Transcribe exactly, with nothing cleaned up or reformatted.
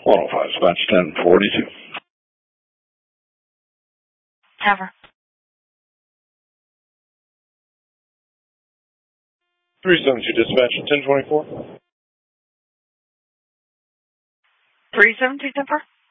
one oh five, dispatch ten forty-two. Cover. three seventy-two, dispatch ten twenty-four. three seventy-two, Denver?